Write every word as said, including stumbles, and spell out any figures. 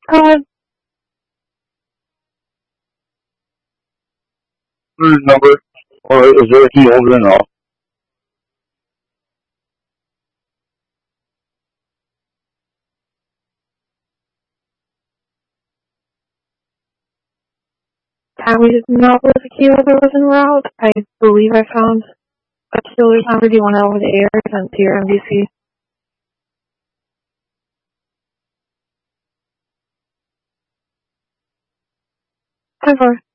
Uh, Number, or is there a key holder and all? Tammy did not believe the key holder was en route. I believe I found a killer number. Do you want it over the air and to your M V C? ten four.